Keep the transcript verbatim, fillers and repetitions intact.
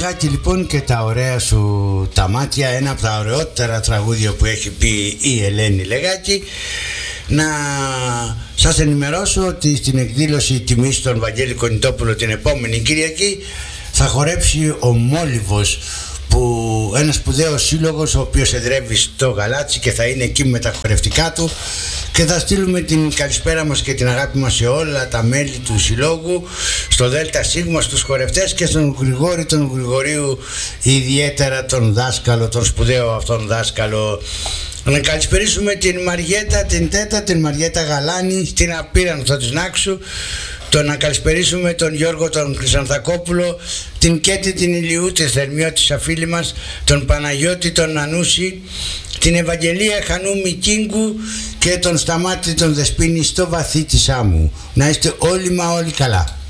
Λεγάκη λοιπόν και τα ωραία σου τα μάτια, ένα από τα ωραιότερα τραγούδια που έχει πει η Ελένη Λεγάκη. Να σας ενημερώσω ότι στην εκδήλωση τιμής στον Βαγγέλη Κονιτόπουλο την επόμενη Κυριακή θα χορέψει ο Μόλιβος, που ένας σπουδαίος σύλλογος ο οποίος εδρεύει στο Γαλάτσι και θα είναι εκεί με τα χορευτικά του, και θα στείλουμε την καλησπέρα μας και την αγάπη μας σε όλα τα μέλη του συλλόγου, στο Δέλτα Σίγμα, στους χορευτές και στον Γρηγόρη τον Γρηγορίου, ιδιαίτερα τον δάσκαλο, τον σπουδαίο αυτόν δάσκαλο. Να καλησπερίσουμε την Μαριέτα, την Τέτα, την Μαριέτα Γαλάνη στην Απίρανθο της Νάξου. Το να καλησπερίσουμε τον Γιώργο τον Χρυσανθακόπουλο, την Κέτη την Ηλιού, τη Θερμιώτη αφίλη μας, τον Παναγιώτη τον Ανούση, την Ευαγγελία Χανού Μικίνγκου και τον Σταμάτη τον Δεσποίνη στο βαθύ της άμμου. Να είστε όλοι μα όλοι καλά.